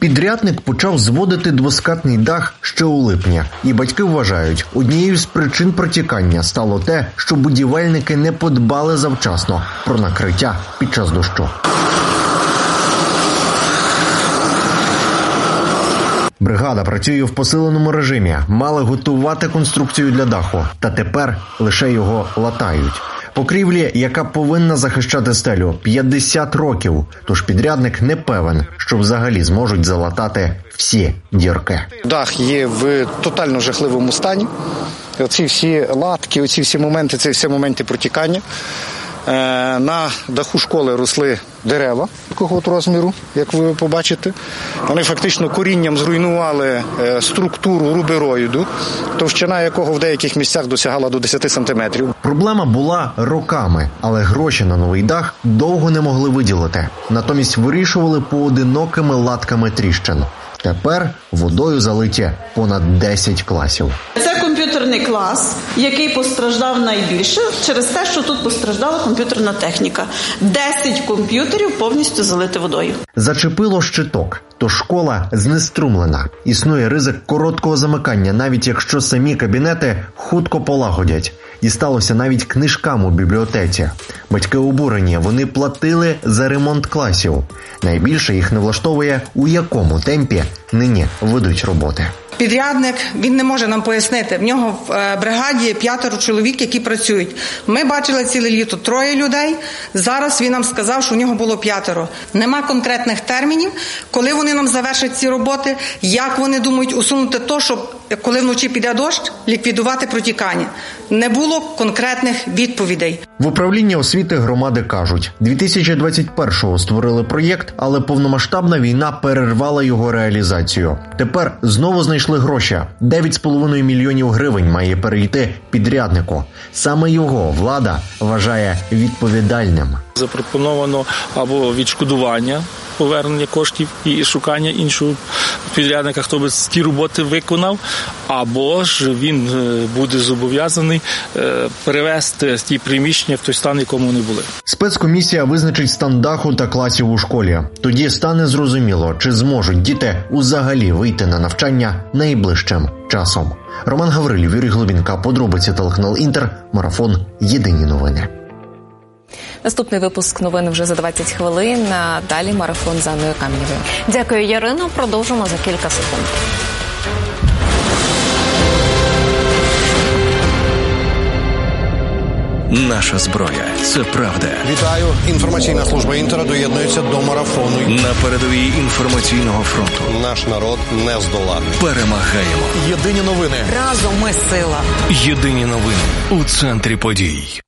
Підрядник почав зводити двоскатний дах ще у липні. І батьки вважають, однією з причин протікання стало те, що будівельники не подбали завчасно про накриття під час дощу. Бригада працює в посиленому режимі. Мали готувати конструкцію для даху. Та тепер лише його латають. Покрівлі, яка повинна захищати стелю, 50 років. Тож підрядник не певен, що взагалі зможуть залатати всі дірки. Дах є в тотально жахливому стані. Оці всі латки, оці всі моменти, це всі моменти протікання. На даху школи росли дерева такого розміру, як ви побачите. Вони фактично корінням зруйнували структуру рубероїду, товщина якого в деяких місцях досягала до 10 сантиметрів. Проблема була роками, але гроші на новий дах довго не могли виділити. Натомість вирішували поодинокими латками тріщин. Тепер водою залиті понад 10 класів. Це комп'ютерний клас, який постраждав найбільше через те, що тут постраждала комп'ютерна техніка. 10 комп'ютерів повністю залити водою. Зачепило щиток, то школа знеструмлена. Існує ризик короткого замикання, навіть якщо самі кабінети хутко полагодять. Дісталося навіть книжкам у бібліотеці. Батьки обурені, вони платили за ремонт класів. Найбільше їх не влаштовує, у якому темпі нині ведуть роботи. Підрядник, він не може нам пояснити. В нього в бригаді 5 чоловік, які працюють. Ми бачили ціле літо 3 людей. Зараз він нам сказав, що в нього було 5. Нема конкретних термінів, коли вони нам завершать ці роботи, як вони думають усунути то, щоб коли вночі піде дощ, ліквідувати протікання. Не було конкретних відповідей. В управлінні освіти громади кажуть, 2021-го створили проєкт, але повномасштабна війна перервала його реалізацію. Тепер знову знайшли гроші. 9,5 мільйонів гривень має перейти підряднику. Саме його влада вважає відповідальним. Запропоновано або відшкодування, повернення коштів і шукання іншого підрядника, хто би ті роботи виконав, або ж він буде зобов'язаний перевести ті приміщення в той стан, в якому вони були. Спецкомісія визначить стан даху та класів у школі. Тоді стане зрозуміло, чи зможуть діти взагалі вийти на навчання найближчим часом. Роман Гаврилів, Юрій Глубінка, подробиці телеканал Інтер, марафон «Єдині новини». Наступний випуск новин вже за 20 хвилин, а далі марафон з Анною Каменєвою. Дякую, Ярино. Продовжимо за кілька секунд. Наша зброя – це правда. Вітаю. Інформаційна служба Інтера доєднується до марафону. На передовій інформаційного фронту. Наш народ не здолати. Перемагаємо. Єдині новини. Разом ми сила. Єдині новини у центрі подій.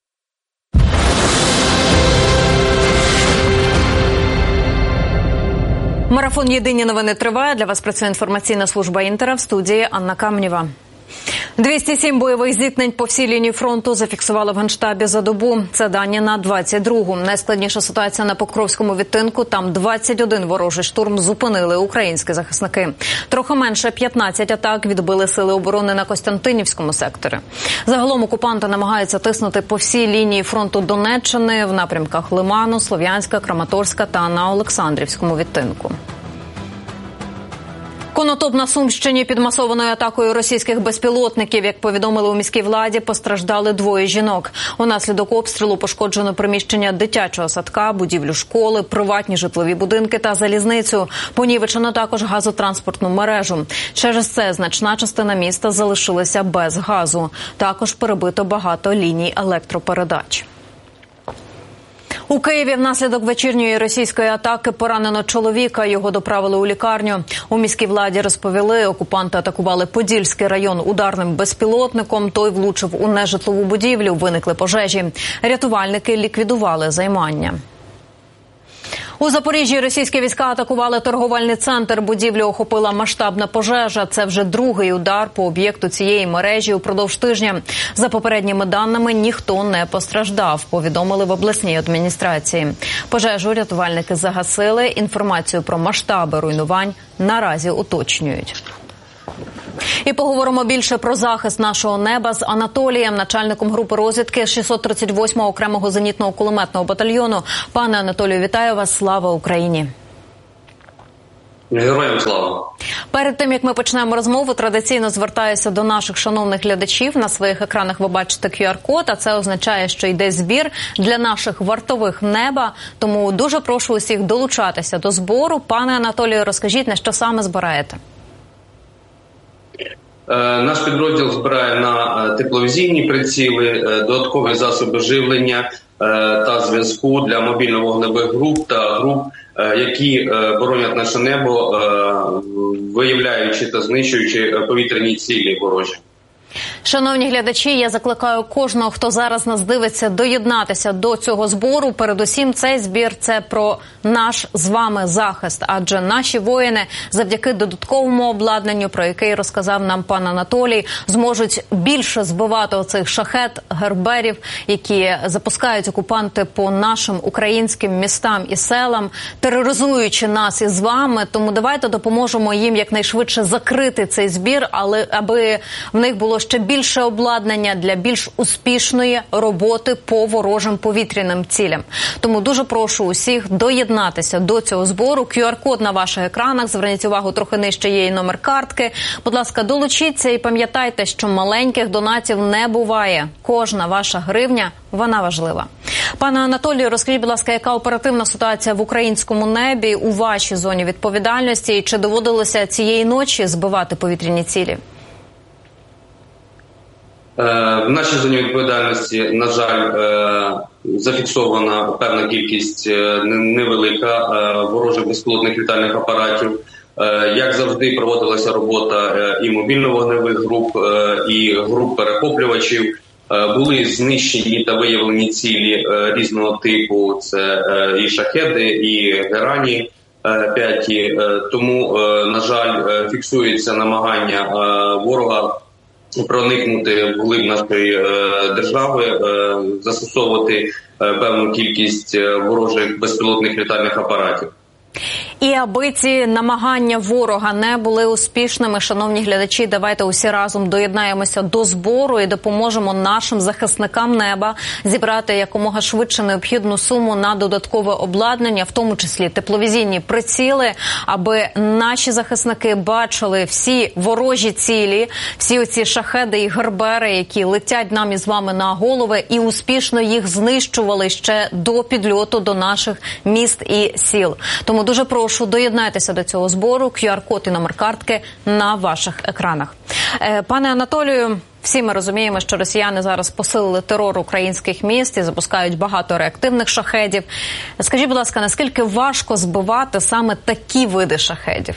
Марафон «Єдині новини» триває. Для вас працює інформаційна служба Інтера, в студії Анна Каменєва. 207 бойових зіткнень по всій лінії фронту зафіксували в Генштабі за добу. Це дані на 22-гу. Найскладніша ситуація на Покровському відтинку. Там 21 ворожий штурм зупинили українські захисники. Трохи менше 15 атак відбили сили оборони на Костянтинівському секторі. Загалом окупанти намагаються тиснути по всій лінії фронту Донеччини в напрямках Лиману, Слов'янська, Краматорська та на Олександрівському відтинку. Конотоп на Сумщині під масованою атакою російських безпілотників. Як повідомили у міській владі, постраждали 2 жінок. Унаслідок обстрілу пошкоджено приміщення дитячого садка, будівлю школи, приватні житлові будинки та залізницю. Понівечено також газотранспортну мережу. Через це значна частина міста залишилася без газу. Також перебито багато ліній електропередач. У Києві внаслідок вечірньої російської атаки поранено чоловіка. Його доправили у лікарню. У міській владі розповіли, окупанти атакували Подільський район ударним безпілотником. Той влучив у нежитлову будівлю, виникли пожежі. Рятувальники ліквідували займання. У Запоріжжі російські війська атакували торговельний центр. Будівлю охопила масштабна пожежа. Це вже другий удар по об'єкту цієї мережі упродовж тижня. За попередніми даними, ніхто не постраждав, повідомили в обласній адміністрації. Пожежу рятувальники загасили. Інформацію про масштаби руйнувань наразі уточнюють. І поговоримо більше про захист нашого неба з Анатолієм, начальником групи розвідки 638-го окремого зенітного кулеметного батальйону. Пане Анатолію, вітаю вас. Слава Україні! Героям слава! Перед тим, як ми почнемо розмову, традиційно звертаюся до наших шановних глядачів. На своїх екранах ви бачите QR-код, а це означає, що йде збір для наших вартових неба. Тому дуже прошу усіх долучатися до збору. Пане Анатолію, розкажіть, на що саме збираєте? Наш підрозділ збирає на тепловізійні приціли, додаткові засоби живлення та зв'язку для мобільно-вогневих груп та груп, які боронять наше небо, виявляючи та знищуючи повітряні цілі ворожі. Шановні глядачі, я закликаю кожного, хто зараз нас дивиться, доєднатися до цього збору. Передусім, цей збір – це про наш з вами захист. Адже наші воїни завдяки додатковому обладнанню, про який розказав нам пан Анатолій, зможуть більше збивати оцих шахед, герберів, які запускають окупанти по нашим українським містам і селам, тероризуючи нас із вами. Тому давайте допоможемо їм якнайшвидше закрити цей збір, але аби в них було ще більше обладнання для більш успішної роботи по ворожим повітряним цілям. Тому дуже прошу усіх доєднатися до цього збору. QR-код на ваших екранах, зверніть увагу, трохи нижче є і номер картки. Будь ласка, долучіться і пам'ятайте, що маленьких донатів не буває. Кожна ваша гривня, вона важлива. Пане Анатолію, розкажіть, будь ласка, яка оперативна ситуація в українському небі у вашій зоні відповідальності і чи доводилося цієї ночі збивати повітряні цілі? В нашій зоні відповідальності, на жаль, зафіксована певна кількість невелика ворожих безпілотних літальних апаратів. Як завжди, проводилася робота і мобільно-вогневих груп, і груп перехоплювачів. Були знищені та виявлені цілі різного типу. Це і шахеди, і герані 5. Тому, на жаль, фіксується намагання ворога проникнути вглиб нашої держави, застосовувати певну кількість ворожих безпілотних літальних апаратів. І аби ці намагання ворога не були успішними, шановні глядачі, давайте усі разом доєднаємося до збору і допоможемо нашим захисникам неба зібрати якомога швидше необхідну суму на додаткове обладнання, в тому числі тепловізійні приціли, аби наші захисники бачили всі ворожі цілі, всі оці шахеди і гербери, які летять нам із вами на голови, і успішно їх знищували ще до підльоту до наших міст і сіл. Тому дуже прошу, доєднайтеся до цього збору. QR-код і номер картки на ваших екранах. Пане Анатолію, всі ми розуміємо, що росіяни зараз посилили терор українських міст і запускають багато реактивних шахедів. Скажіть, будь ласка, наскільки важко збивати саме такі види шахедів?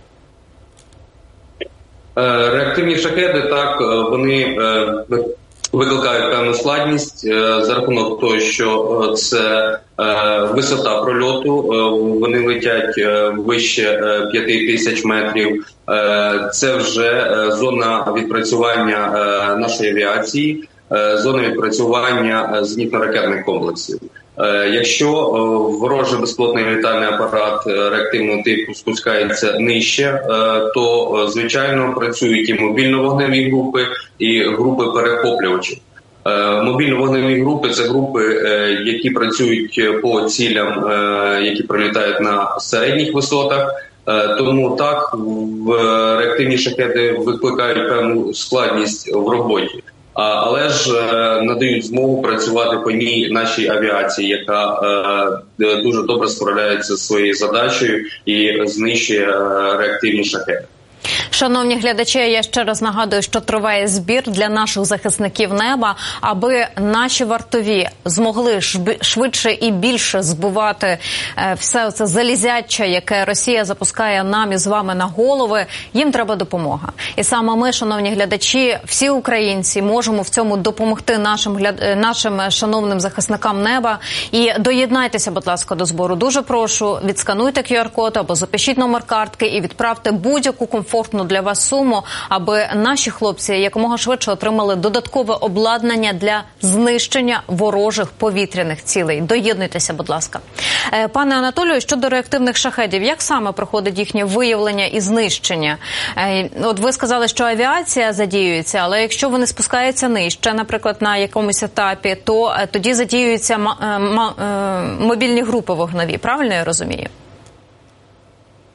Реактивні шахеди, так, вони викликають певну складність за рахунок того, що це висота прольоту, вони летять вище 5000 метрів. Це вже зона відпрацювання нашої авіації, зона відпрацювання зенітно-ракетних комплексів. Якщо ворожий безпілотний літальний апарат реактивного типу спускається нижче, то, звичайно, працюють і мобільно-вогневі групи, і групи перехоплювачів. Мобільно-вогневі групи – це групи, які працюють по цілям, які прилітають на середніх висотах. Тому так, реактивні шахеди викликають певну складність в роботі. Але ж надають змогу працювати по ній нашій авіації, яка дуже добре справляється зі своєю задачею і знищує реактивні шахеди. Шановні глядачі, я ще раз нагадую, що триває збір для наших захисників неба, аби наші вартові змогли швидше і більше збивати все це залізяче, яке Росія запускає нам із вами на голови. Їм треба допомога. І саме ми, шановні глядачі, всі українці можемо в цьому допомогти нашим шановним захисникам неба. І доєднайтеся, будь ласка, до збору. Дуже прошу, відскануйте QR-код або запишіть номер картки і відправте будь-яку комфортну для вас суму, аби наші хлопці якомога швидше отримали додаткове обладнання для знищення ворожих повітряних цілей. Доєднуйтеся, будь ласка. Пане Анатолію, щодо реактивних шахедів, як саме проходить їхнє виявлення і знищення? От ви сказали, що авіація задіюється, але якщо вони спускаються нижче, наприклад, на якомусь етапі, то тоді задіюються мобільні групи вогневі. Правильно я розумію?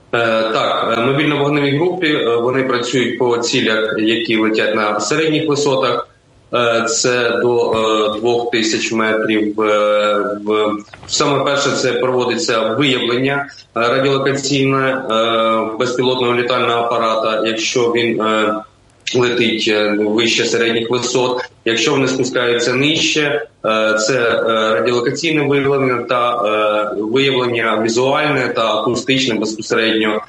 Так, мобільно-вогневі групи, вони працюють по цілях, які летять на середніх висотах. Це до 2000 метрів. Саме перше, це проводиться виявлення радіолокаційне безпілотного літального апарата, якщо він летить вище середніх висот. Якщо вони спускаються нижче, це радіолокаційне виявлення та виявлення візуальне та акустичне безпосередньо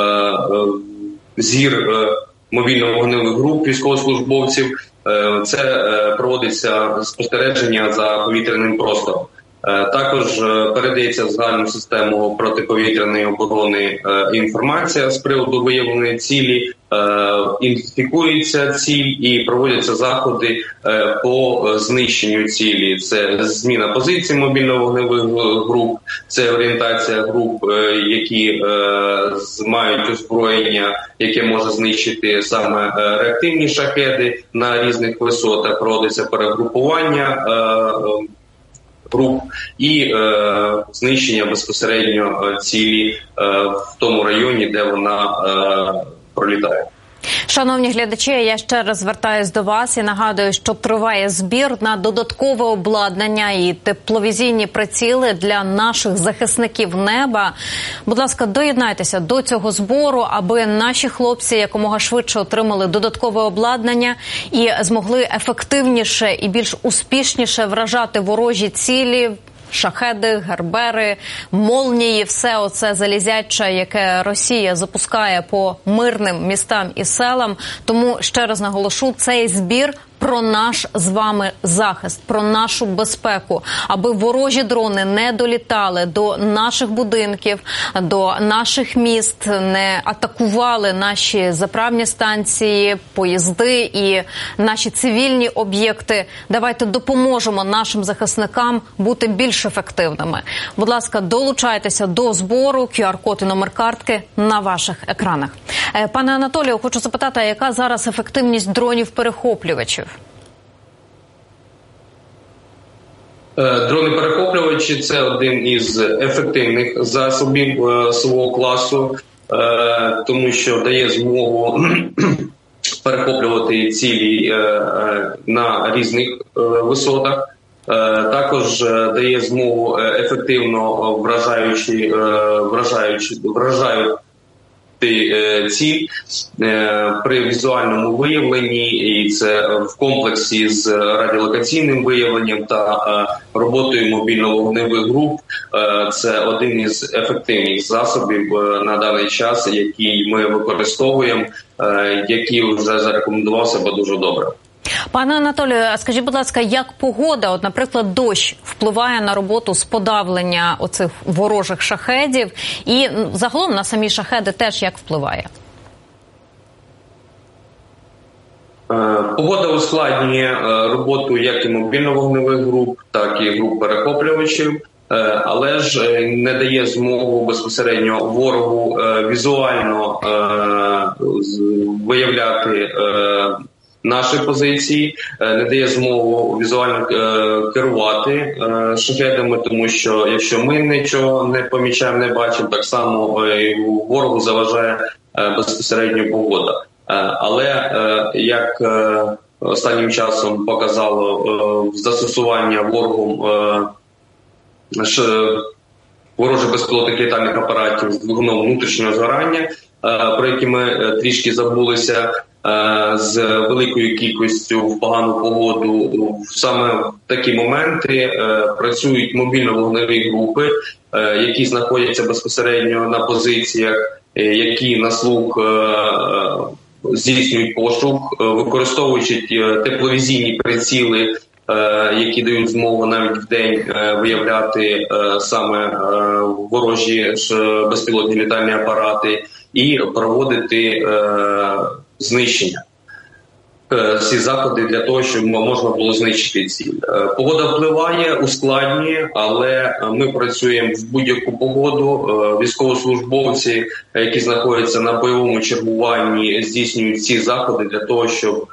зір мобільно-вогневих груп військовослужбовців. Це проводиться спостереження за повітряним простором. Також передається в загальну систему протиповітряної оборони інформація з приводу виявленої цілі, ідентифікується ціль і проводяться заходи по знищенню цілі. Це зміна позицій мобільно-вогневих груп, це орієнтація груп, які мають озброєння, яке може знищити саме реактивні шахеди на різних висотах, проводиться перегрупування груп і знищення безпосередньо цілі в тому районі, де вона пролітає. Шановні глядачі, я ще раз звертаюсь до вас і нагадую, що триває збір на додаткове обладнання і тепловізійні приціли для наших захисників неба. Будь ласка, доєднайтеся до цього збору, аби наші хлопці якомога швидше отримали додаткове обладнання і змогли ефективніше і більш успішніше вражати ворожі цілі, шахеди, гербери, молнії, все оце залізяче, яке Росія запускає по мирним містам і селам. Тому, ще раз наголошу, цей збір про наш з вами захист, про нашу безпеку, аби ворожі дрони не долітали до наших будинків, до наших міст, не атакували наші заправні станції, поїзди і наші цивільні об'єкти. Давайте допоможемо нашим захисникам бути більш ефективними. Будь ласка, долучайтеся до збору, QR-код і номер картки на ваших екранах. Пане Анатолію, хочу запитати, яка зараз ефективність дронів-перехоплювачів? Дрони-перехоплювачі – це один із ефективних засобів свого класу, тому що дає змогу перехоплювати цілі на різних висотах. Також дає змогу ефективно вражають ціль при візуальному виявленні, і це в комплексі з радіолокаційним виявленням та роботою мобільно-вогневих груп. Це один із ефективних засобів на даний час, який ми використовуємо, який вже зарекомендував себе дуже добре. Пане Анатолію, а скажіть, будь ласка, як погода, от, наприклад, дощ впливає на роботу з подавлення оцих ворожих шахедів і загалом на самі шахеди теж як впливає? Погода ускладнює роботу як і мобільно-вогневих груп, так і груп перехоплювачів, але ж не дає змогу безпосередньо ворогу візуально виявляти наші позиції, не дає змогу візуально керувати шахедами, тому що якщо ми нічого не помічаємо, не бачимо, так само ворогу заважає безпосередньо погода. Але як останнім часом показало застосування ворогом ворожих безпілотних літальних апаратів з двигуном внутрішнього згорання, про які ми трішки забулися, з великою кількістю в погану погоду, саме в такі моменти працюють мобільно-вогневі групи, які знаходяться безпосередньо на позиціях, які на слух здійснюють пошук, використовуючи тепловізійні приціли, які дають змогу навіть в день виявляти саме ворожі безпілотні літальні апарати і проводити знищення. Всі заходи для того, щоб можна було знищити ціль. Погода впливає, ускладнює, але ми працюємо в будь-яку погоду. Військовослужбовці, які знаходяться на бойовому чергуванні, здійснюють ці заходи для того, щоб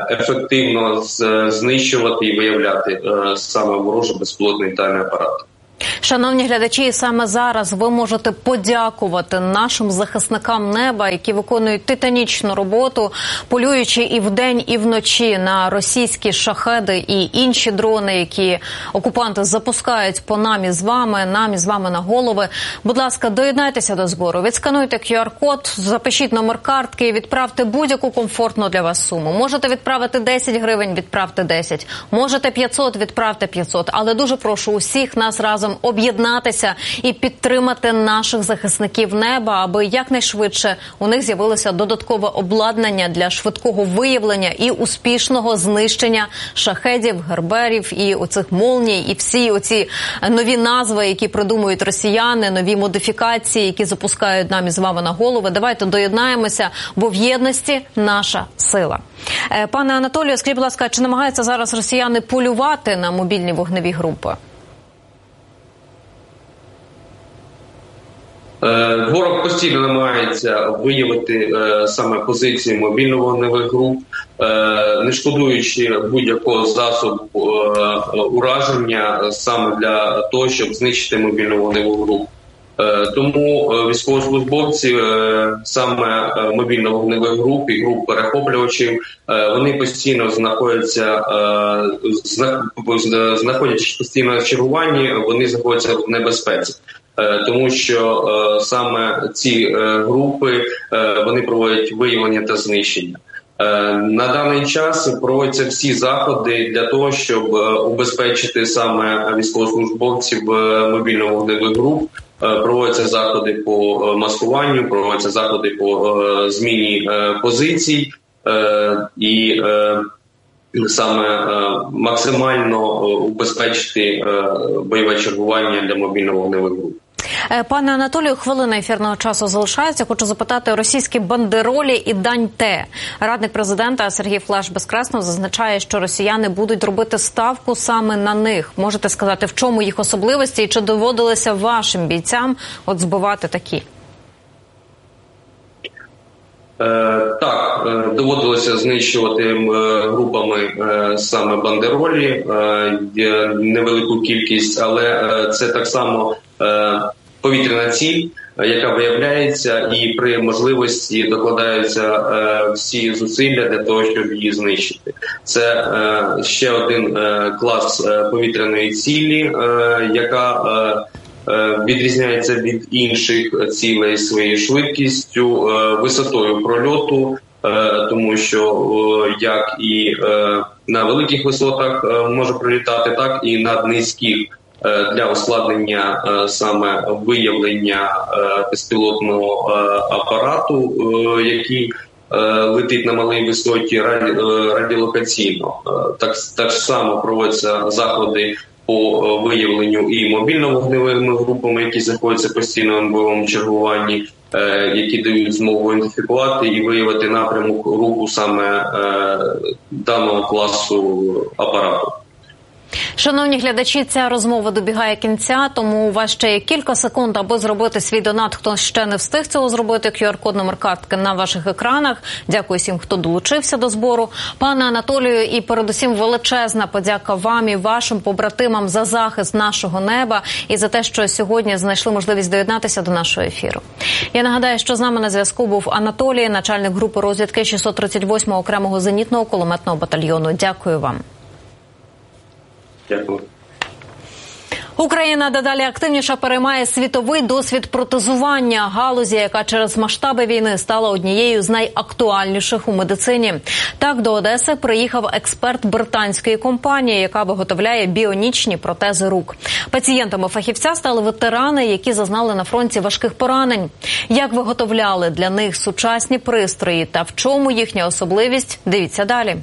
ефективно знищувати і виявляти саме ворожі безпілотні літальні апарати. Шановні глядачі, саме зараз ви можете подякувати нашим захисникам неба, які виконують титанічну роботу, полюючи і вдень, і вночі на російські шахеди і інші дрони, які окупанти запускають по нам і з вами на голови. Будь ласка, доєднайтеся до збору, відскануйте QR-код, запишіть номер картки і відправте будь-яку комфортну для вас суму. Можете відправити 10 гривень, відправте 10. Можете 500, відправте 500. Але дуже прошу усіх нас разом об'єднатися і підтримати наших захисників неба, аби якнайшвидше у них з'явилося додаткове обладнання для швидкого виявлення і успішного знищення шахедів, герберів і оцих молній, і всі оці нові назви, які придумують росіяни, нові модифікації, які запускають нам із вами на голови. Давайте доєднаємося, бо в єдності наша сила. Пане Анатолію, скажіть, будь ласка, чи намагаються зараз росіяни полювати на мобільні вогневі групи? Ворог постійно намагається виявити саме позиції мобільно-вогневих груп, не шкодуючи будь-якого засобу ураження саме для того, щоб знищити мобільно-вогневу групу. Тому військовослужбовці саме мобільно-вогневих груп і груп перехоплювачів, вони постійно знаходячись постійно в чергуванні, вони знаходяться в небезпеці. Тому що саме ці групи, вони проводять виявлення та знищення. На даний час проводяться всі заходи для того, щоб убезпечити саме військовослужбовців мобільно-вогневих груп. Проводяться заходи по маскуванню, проводяться заходи по зміні позицій і саме максимально убезпечити бойове чергування для мобільно-вогневих груп. Пане Анатолію, хвилина ефірного часу залишається. Хочу запитати, російські бандеролі і дань Т. Радник президента Сергій Флеш-Безкреснов зазначає, що росіяни будуть робити ставку саме на них. Можете сказати, в чому їх особливості і чи доводилося вашим бійцям збивати такі? Так, доводилося знищувати групами саме бандеролі, невелику кількість, але це так само повітряна ціль, яка виявляється, і при можливості докладаються всі зусилля для того, щоб її знищити. Це ще один клас повітряної цілі, яка відрізняється від інших цілей своєю швидкістю, висотою прольоту, тому що як і на великих висотах може пролітати, так і на низьких. Для ускладнення саме виявлення безпілотного апарату, який летить на малій висоті радіолокаційно. Так само проводяться заходи по виявленню і мобільно-вогневими групами, які знаходяться постійно на бойовому чергуванні, які дають змогу ідентифікувати і виявити напрямок руху саме даного класу апарату. Шановні глядачі, ця розмова добігає кінця, тому у вас ще є кілька секунд, аби зробити свій донат. Хто ще не встиг цього зробити, QR-код, номер картки на ваших екранах. Дякую всім, хто долучився до збору. Пане Анатолію, і передусім величезна подяка вам і вашим побратимам за захист нашого неба і за те, що сьогодні знайшли можливість доєднатися до нашого ефіру. Я нагадаю, що з нами на зв'язку був Анатолій, начальник групи розвідки 638-го окремого зенітного кулеметного батальйону. Дякую вам. Дякую. Україна дедалі активніше переймає світовий досвід протезування, галузі, яка через масштаби війни стала однією з найактуальніших у медицині. Так, до Одеси приїхав експерт британської компанії, яка виготовляє біонічні протези рук. Пацієнтами фахівця стали ветерани, які зазнали на фронті важких поранень. Як виготовляли для них сучасні пристрої та в чому їхня особливість, дивіться далі.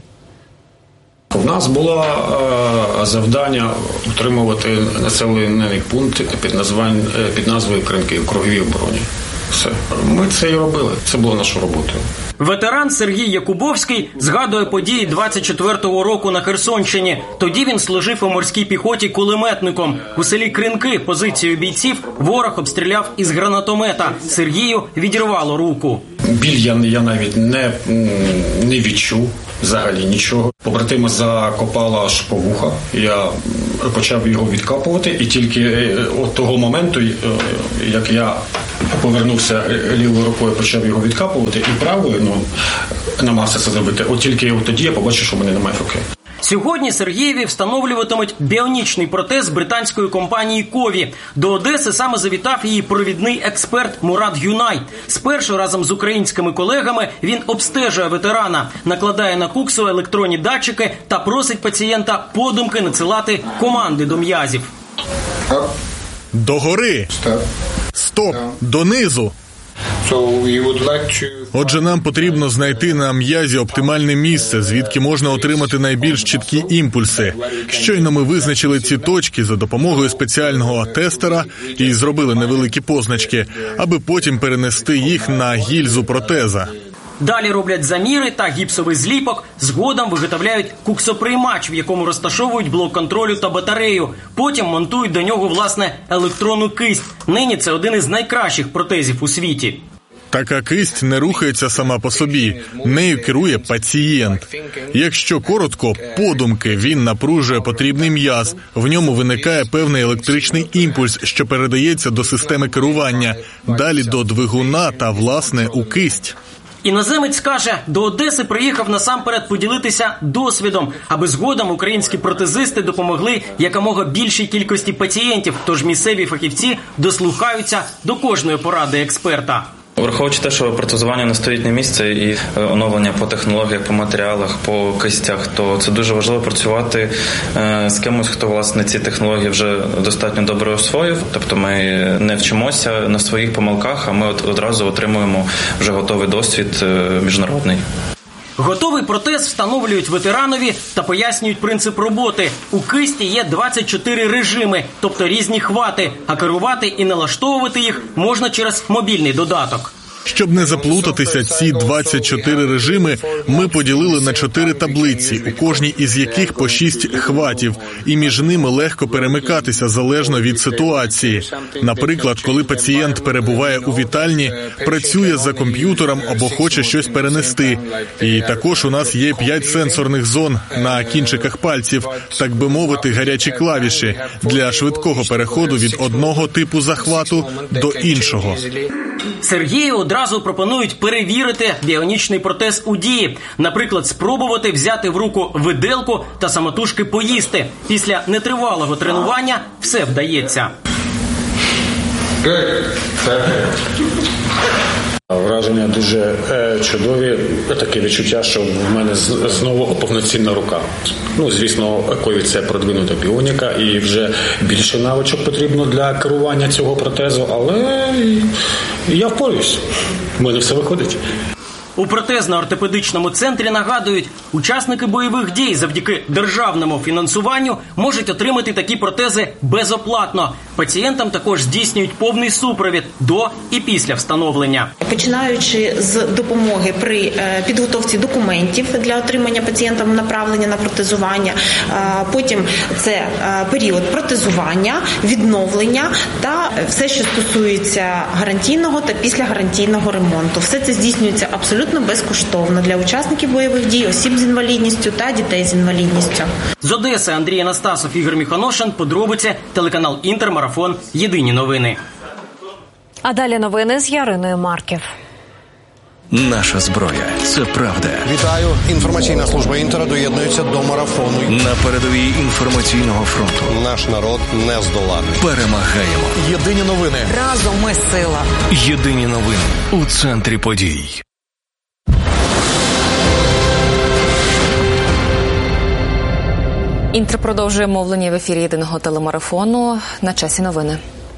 У нас було завдання утримувати населений пункт під назвою Кринки в круговій обороні. Все. Ми це і робили. Це було нашою роботою. Ветеран Сергій Якубовський згадує події 24-го року на Херсонщині. Тоді він служив у морській піхоті кулеметником. У селі Кринки позицію бійців ворог обстріляв із гранатомета. Сергію відірвало руку. Біль я навіть не відчув. взагалі нічого. Побратима закопала аж по вуха. Я почав його відкапувати, і тільки от того моменту, як я повернувся лівою рукою, почав його відкапувати, і правою, намагався це зробити, от тільки тоді я побачив, що в мене немає руки. Сьогодні Сергієві встановлюватимуть біонічний протез британської компанії «Кові». До Одеси саме завітав її провідний експерт Мурат Юнай. Спершу разом з українськими колегами він обстежує ветерана, накладає на куксу електронні датчики та просить пацієнта подумки надсилати команди до м'язів. Догори! Стоп! Донизу! Отже, нам потрібно знайти на м'язі оптимальне місце, звідки можна отримати найбільш чіткі імпульси. Щойно ми визначили ці точки за допомогою спеціального тестера і зробили невеликі позначки, аби потім перенести їх на гільзу протеза. Далі роблять заміри та гіпсовий зліпок, згодом виготовляють куксоприймач, в якому розташовують блок контролю та батарею. Потім монтують до нього, власне, електронну кисть. Нині це один із найкращих протезів у світі. Така кисть не рухається сама по собі. Нею керує пацієнт. Якщо коротко, подумки він напружує потрібний м'яз. В ньому виникає певний електричний імпульс, що передається до системи керування. Далі до двигуна та, власне, у кисть. Іноземець каже, до Одеси приїхав насамперед поділитися досвідом, аби згодом українські протезисти допомогли якомога більшій кількості пацієнтів, тож місцеві фахівці дослухаються до кожної поради експерта. Враховуючи те, що протезування не стоїть на місці і оновлення по технологіях, по матеріалах, по кистях, то це дуже важливо працювати з кимось, хто, власне, ці технології вже достатньо добре освоїв. Тобто ми не вчимося на своїх помилках, а ми одразу отримуємо вже готовий досвід міжнародний. Готовий протез встановлюють ветеранові та пояснюють принцип роботи. У кисті є 24 режими, тобто різні хвати, а керувати і налаштовувати їх можна через мобільний додаток. Щоб не заплутатися, ці 24 режими ми поділили на 4 таблиці, у кожній із яких по 6 хватів, і між ними легко перемикатися залежно від ситуації. Наприклад, коли пацієнт перебуває у вітальні, працює за комп'ютером або хоче щось перенести. І також у нас є 5 сенсорних зон на кінчиках пальців, так би мовити, гарячі клавіші, для швидкого переходу від одного типу захвату до іншого. Сергію одразу пропонують перевірити біонічний протез у дії. Наприклад, спробувати взяти в руку виделку та самотужки поїсти. Після нетривалого тренування все вдається. Враження дуже чудові. Таке відчуття, що в мене знову повноцінна рука. Звісно, ковід – це продвинута біоніка, і вже більше навичок потрібно для керування цього протезу, але я впораюсь. У мене все виходить. У протезно-ортопедичному центрі нагадують, учасники бойових дій завдяки державному фінансуванню можуть отримати такі протези безоплатно. Пацієнтам також здійснюють повний супровід до і після встановлення. Починаючи з допомоги при підготовці документів для отримання пацієнтам направлення на протезування, потім це період протезування, відновлення та все, що стосується гарантійного та післягарантійного ремонту. Все це здійснюється абсолютно безкоштовно для учасників бойових дій, осіб з інвалідністю та дітей з інвалідністю. З Одеси Андрій Анастасов, Ігор Міхоношин. Подробиці, телеканал «Інтермарафон». Єдині новини. А далі новини з Яриною Марків. Наша зброя – це правда. Вітаю. Інформаційна служба Інтера доєднується до марафону. На передовій інформаційного фронту. Наш народ не здоланий. Перемагаємо. Єдині новини. Разом ми сила. Єдині новини у центрі подій. Інтер продовжує мовлення в ефірі єдиного телемарафону. На часі новини.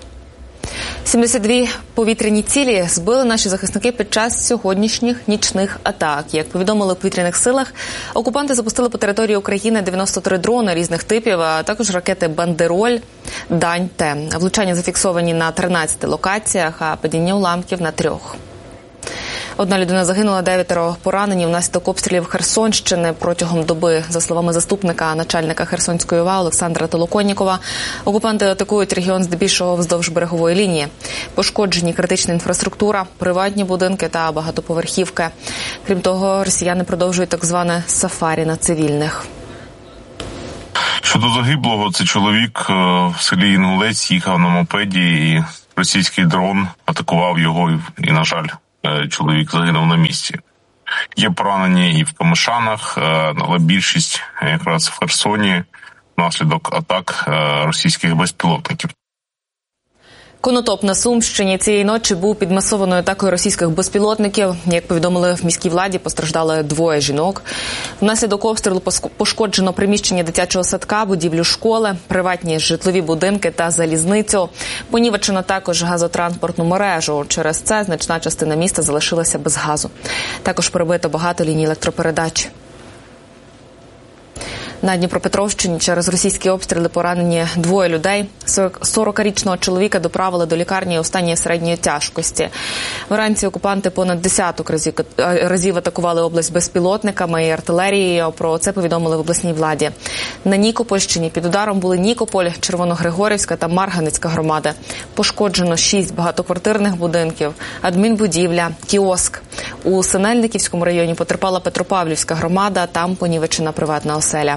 72 повітряні цілі збили наші захисники під час сьогоднішніх нічних атак. Як повідомили у повітряних силах, окупанти запустили по території України 93 дрони різних типів, а також ракети «Бандероль», «Дань-Т». Влучання зафіксовані на 13 локаціях, а падіння уламків на 3. Одна людина загинула, 9 поранені внаслідок обстрілів Херсонщини протягом доби. За словами заступника начальника Херсонської ОВА Олександра Толоконнікова, окупанти атакують регіон здебільшого вздовж берегової лінії. Пошкоджені критична інфраструктура, приватні будинки та багатоповерхівки. Крім того, росіяни продовжують так зване сафарі на цивільних. Щодо загиблого, це чоловік в селі Інгулець їхав на мопеді, і російський дрон атакував його, і, на жаль, чоловік загинув на місці. Є поранені і в Камишанах, але більшість якраз в Херсоні внаслідок атак російських безпілотників. Конотоп на Сумщині цієї ночі був під масованою атакою російських безпілотників. Як повідомили в міській владі, постраждали 2 жінок. Внаслідок обстрілу пошкоджено приміщення дитячого садка, будівлю школи, приватні житлові будинки та залізницю. Понівечено також газотранспортну мережу. Через це значна частина міста залишилася без газу. Також перебито багато ліній електропередач. На Дніпропетровщині через російські обстріли поранені 2 людей. 40-річного чоловіка доправили до лікарні у стані середньої тяжкості. Вранці окупанти понад десяток разів атакували область безпілотниками і артилерією. Про це повідомили в обласній владі. На Нікопольщині під ударом були Нікополь, Червоногригорівська та Марганецька громади. Пошкоджено 6 багатоквартирних будинків, адмінбудівля, кіоск. У Синельниківському районі потерпала Петропавлівська громада, там понівечена приватна оселя.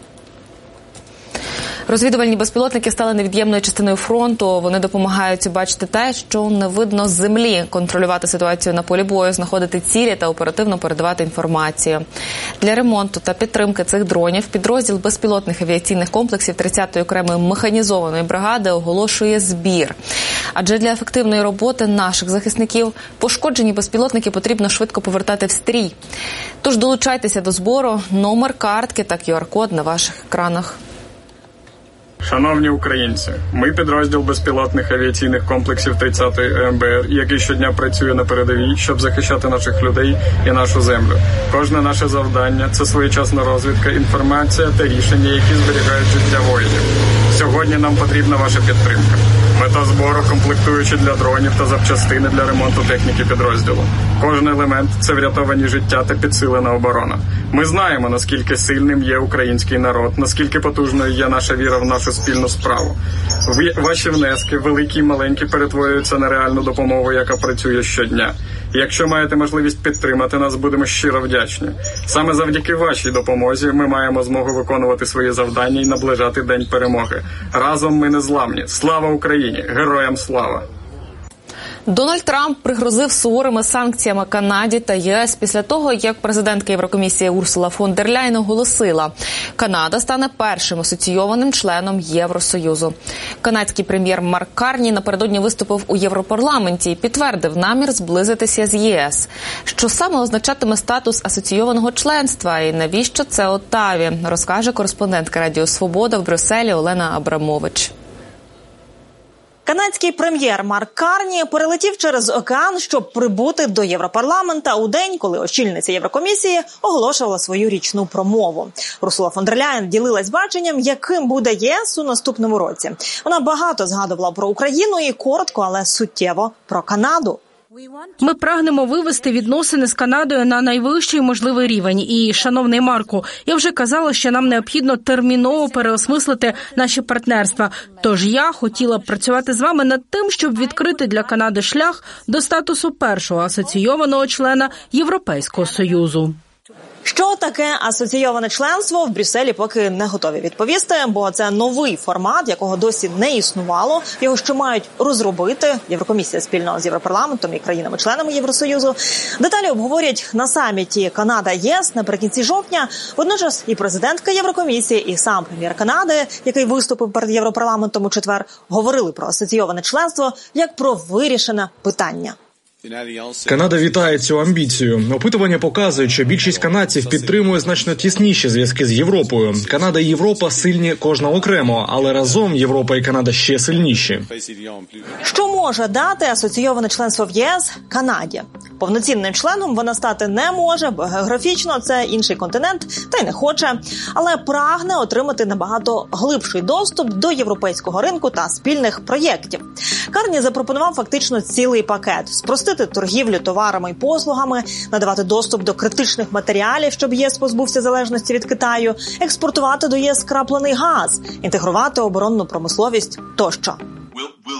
Розвідувальні безпілотники стали невід'ємною частиною фронту. Вони допомагають бачити те, що не видно з землі, контролювати ситуацію на полі бою, знаходити цілі та оперативно передавати інформацію. Для ремонту та підтримки цих дронів підрозділ безпілотних авіаційних комплексів 30-ї окремої механізованої бригади оголошує збір. Адже для ефективної роботи наших захисників пошкоджені безпілотники потрібно швидко повертати в стрій. Тож долучайтеся до збору, номер картки та QR-код на ваших екранах. Шановні українці, ми підрозділ безпілотних авіаційних комплексів 30-ї МБР, який щодня працює на передовій, щоб захищати наших людей і нашу землю. Кожне наше завдання – це своєчасна розвідка, інформація та рішення, які зберігають життя воїнів. Сьогодні нам потрібна ваша підтримка. Мета збору – комплектуючі для дронів та запчастини для ремонту техніки підрозділу. Кожен елемент – це врятовані життя та підсилена оборона. Ми знаємо, наскільки сильним є український народ, наскільки потужною є наша віра в нашу спільну справу. Ваші внески, великі і маленькі, перетворюються на реальну допомогу, яка працює щодня. Якщо маєте можливість підтримати нас, будемо щиро вдячні. Саме завдяки вашій допомозі ми маємо змогу виконувати свої завдання і наближати День перемоги. Разом ми незламні. Слава Україні! Героям слава! Дональд Трамп пригрозив суворими санкціями Канаді та ЄС після того, як президентка Єврокомісії Урсула фон дер Ляйн оголосила, Канада стане першим асоційованим членом Євросоюзу. Канадський прем'єр Марк Карні напередодні виступив у Європарламенті і підтвердив намір зблизитися з ЄС. Що саме означатиме статус асоційованого членства і навіщо це Оттаві, розкаже кореспондентка Радіо Свобода в Брюсселі Олена Абрамович. Канадський прем'єр Марк Карні перелетів через океан, щоб прибути до Європарламента у день, коли очільниця Єврокомісії оголошувала свою річну промову. Урсула фон дер Ляйн ділилась баченням, яким буде ЄС у наступному році. Вона багато згадувала про Україну і коротко, але суттєво про Канаду. Ми прагнемо вивести відносини з Канадою на найвищий можливий рівень. І, шановний Марку, я вже казала, що нам необхідно терміново переосмислити наші партнерства. Тож я хотіла б працювати з вами над тим, щоб відкрити для Канади шлях до статусу першого асоційованого члена Європейського Союзу. Що таке асоційоване членство, в Брюсселі поки не готові відповісти, бо це новий формат, якого досі не існувало. Його ще мають розробити Єврокомісія спільно з Європарламентом і країнами-членами Євросоюзу. Деталі обговорять на саміті Канада-ЄС наприкінці жовтня. Водночас і президентка Єврокомісії, і сам прем'єр Канади, який виступив перед Європарламентом у четвер, говорили про асоційоване членство як про вирішене питання. Канада вітає цю амбіцію. Опитування показують, що більшість канадців підтримує значно тісніші зв'язки з Європою. Канада і Європа сильні кожна окремо, але разом Європа і Канада ще сильніші. Що може дати асоційоване членство в ЄС Канаді? Повноцінним членом вона стати не може, бо географічно це інший континент, та й не хоче, але прагне отримати набагато глибший доступ до європейського ринку та спільних проєктів. Карні запропонував фактично цілий пакет – спростити торгівлю товарами і послугами, надавати доступ до критичних матеріалів, щоб ЄС позбувся залежності від Китаю, експортувати до ЄС скраплений газ, інтегрувати оборонну промисловість тощо.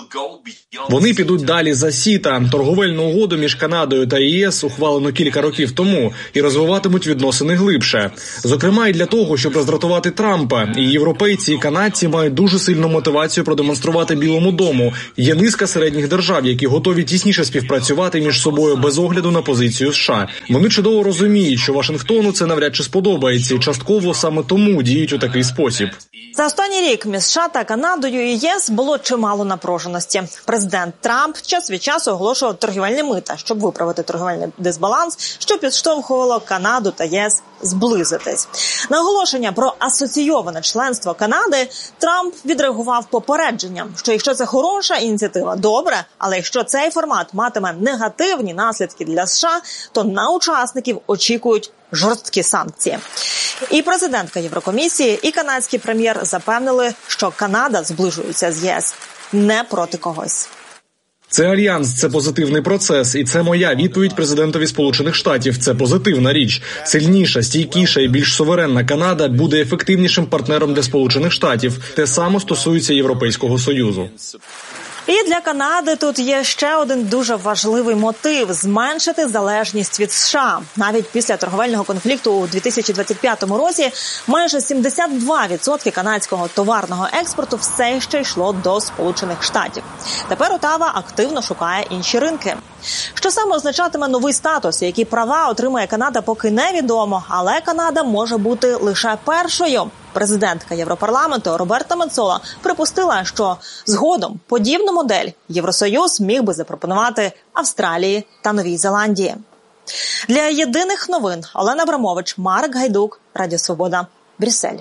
Вони підуть далі за СІТА, торговельну угоду між Канадою та ЄС, ухвалену кілька років тому, і розвиватимуть відносини глибше. Зокрема, і для того, щоб роздратувати Трампа. І європейці, і канадці мають дуже сильну мотивацію продемонструвати Білому дому. Є низка середніх держав, які готові тісніше співпрацювати між собою без огляду на позицію США. Вони чудово розуміють, що Вашингтону це навряд чи сподобається, і частково саме тому діють у такий спосіб. За останній рік між США та Канадою і ЄС було чимало напруженості. Президент Трамп час від часу оголошував торгівельні мита, щоб виправити торгівельний дисбаланс, що підштовхувало Канаду та ЄС зблизитись. На оголошення про асоційоване членство Канади Трамп відреагував попередженням, що якщо це хороша ініціатива, добре, але якщо цей формат матиме негативні наслідки для США, то на учасників очікують жорсткі санкції. І президентка Єврокомісії, і канадський прем'єр запевнили, що Канада зближується з ЄС не проти когось. Це альянс, це позитивний процес, і це моя відповідь президентові Сполучених Штатів. Це позитивна річ. Сильніша, стійкіша і більш суверенна Канада буде ефективнішим партнером для Сполучених Штатів. Те саме стосується Європейського Союзу. І для Канади тут є ще один дуже важливий мотив – зменшити залежність від США. Навіть після торговельного конфлікту у 2025 році майже 72% канадського товарного експорту все ще йшло до Сполучених Штатів. Тепер Отава активно шукає інші ринки. Що саме означатиме новий статус, які права отримає Канада, поки невідомо, але Канада може бути лише першою. Президентка Європарламенту Роберта Мецола припустила, що згодом подібну модель Євросоюз міг би запропонувати Австралії та Новій Зеландії. Для єдиних новин Олена Абрамович, Марк Гайдук, Радіо Свобода, Брюссель.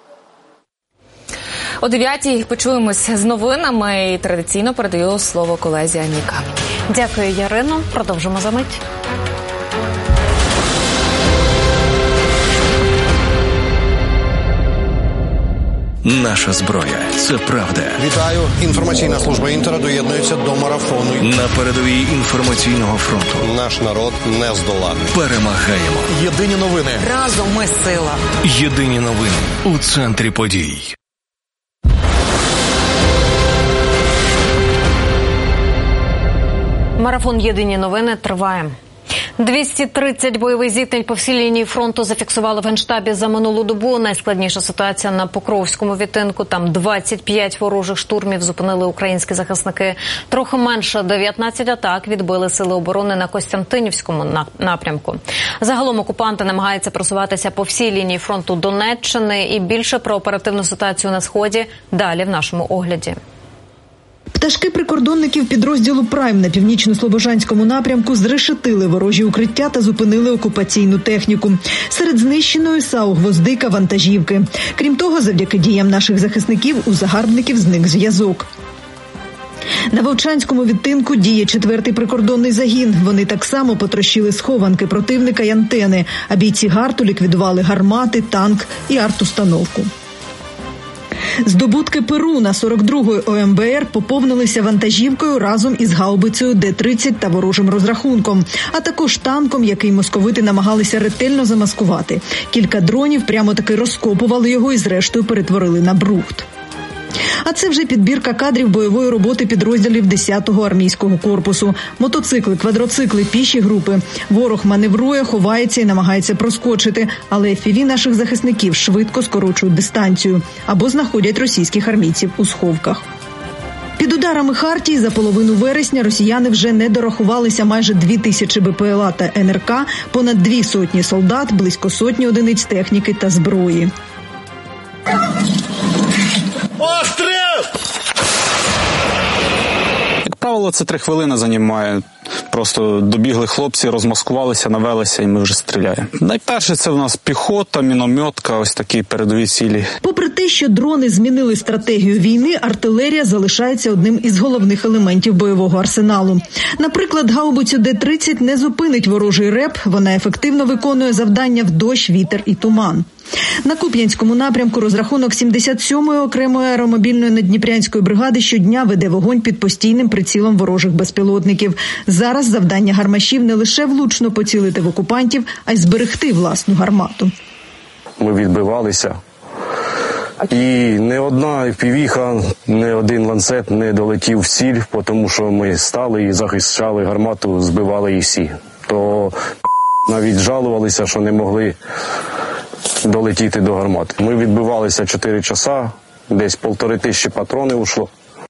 О 9-й почуємось з новинами і традиційно передаю слово колезі Аніка. Дякую, Ярино. Продовжимо за мить. Наша зброя – це правда. Вітаю. Інформаційна служба Інтера доєднується до марафону. На передовій інформаційного фронту. Наш народ не здоланий. Перемагаємо. Єдині новини. Разом ми сила. Єдині новини у центрі подій. Марафон «Єдині новини» триває. 230 бойових зіткнень по всій лінії фронту зафіксували в Генштабі за минулу добу. Найскладніша ситуація на Покровському відтинку. Там 25 ворожих штурмів зупинили українські захисники. Трохи менше 19 атак відбили сили оборони на Костянтинівському напрямку. Загалом окупанти намагаються просуватися по всій лінії фронту Донеччини. І більше про оперативну ситуацію на Сході далі в нашому огляді. Пташки прикордонників підрозділу «Прайм» на північно-слобожанському напрямку зрешетили ворожі укриття та зупинили окупаційну техніку. Серед знищеної САУ «Гвоздика» вантажівки. Крім того, завдяки діям наших захисників у загарбників зник зв'язок. На Вовчанському відтинку діє 4-й прикордонний загін. Вони так само потрощили схованки противника й антени, а бійці гарту ліквідували гармати, танк і артустановку. Здобутки ПРУ на 42-ї ОМБР поповнилися вантажівкою разом із гаубицею Д-30 та ворожим розрахунком, а також танком, який московити намагалися ретельно замаскувати. Кілька дронів прямо-таки розкопували його і зрештою перетворили на брухт. А це вже підбірка кадрів бойової роботи підрозділів 10-го армійського корпусу. Мотоцикли, квадроцикли, піші групи. Ворог маневрує, ховається і намагається проскочити, але FPV наших захисників швидко скорочують дистанцію або знаходять російських армійців у сховках. Під ударами Хартії за половину вересня росіяни вже не дорахувалися майже 2000 БПЛА та НРК, понад 200 солдат, близько сотні одиниць техніки та зброї. Постріл! Як правило, це 3 хвилини займає. Просто добігли хлопці, розмаскувалися, навелися і ми вже стріляємо. Найперше це в нас піхота, мінометка, ось такі передові цілі. Попри те, що дрони змінили стратегію війни, артилерія залишається одним із головних елементів бойового арсеналу. Наприклад, гаубицю Д-30 не зупинить ворожий РЕП, вона ефективно виконує завдання в дощ, вітер і туман. На Куп'янському напрямку розрахунок 77-ї окремої аеромобільної наддніпрянської бригади щодня веде вогонь під постійним прицілом ворожих безпілотників. Зараз завдання гармашів не лише влучно поцілити в окупантів, а й зберегти власну гармату. Ми відбивалися, І не одна півіха, не один ланцет не долетів в ціль, тому що ми стали і захищали гармату, збивали її всі. То навіть жалувалися, що не могли долетіти до гармати. Ми відбивалися 4 часа, десь 1500 патронів ушло.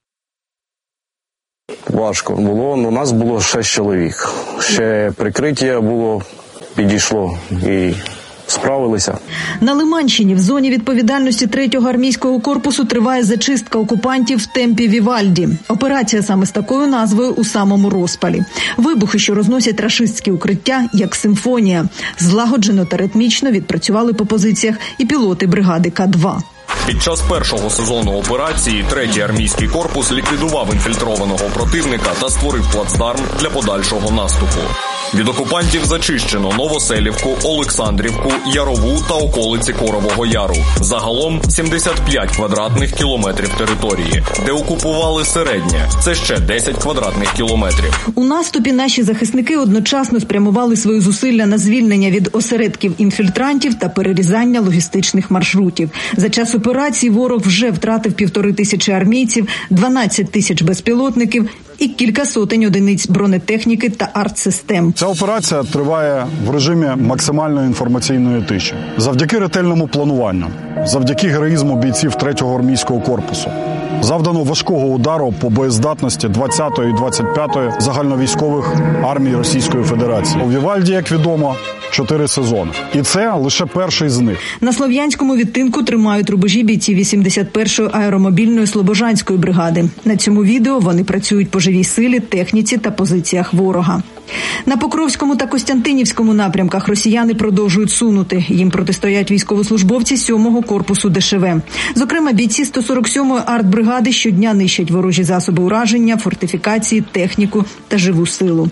Важко було, але нас було 6 чоловік. Ще прикриття було, підійшло і справилися. На Лиманщині в зоні відповідальності 3-го армійського корпусу триває зачистка окупантів в темпі Вівальді. Операція саме з такою назвою у самому розпалі. Вибухи, що розносять рашистські укриття, як симфонія. Злагоджено та ритмічно відпрацювали по позиціях і пілоти бригади К-2. Під час першого сезону операції 3-й армійський корпус ліквідував інфільтрованого противника та створив плацдарм для подальшого наступу. Від окупантів зачищено Новоселівку, Олександрівку, Ярову та околиці Корового Яру. Загалом 75 квадратних кілометрів території, де окупували середнє. Це ще 10 квадратних кілометрів. У наступі наші захисники одночасно спрямували свої зусилля на звільнення від осередків інфільтрантів та перерізання логістичних маршрутів. За час операції ворог вже втратив 1500 армійців, 12 тисяч безпілотників і кілька сотень одиниць бронетехніки та артсистем. Ця операція триває в режимі максимальної інформаційної тиші. Завдяки ретельному плануванню, завдяки героїзму бійців 3-го армійського корпусу, завдано важкого удару по боєздатності 20-ї і 25-ї загальновійськових армій Російської Федерації. У Вівальді, як відомо, 4 сезони. І це лише перший з них. На Слов'янському відтинку тримають рубежі бійці 81-ї аеромобільної Слобожанської бригади. На цьому відео вони працюють по живій силі, техніці та позиціях ворога. На Покровському та Костянтинівському напрямках росіяни продовжують сунути. Їм протистоять військовослужбовці 7-го корпусу ДШВ. Зокрема, бійці 147-ї артбригади щодня нищать ворожі засоби ураження, фортифікації, техніку та живу силу.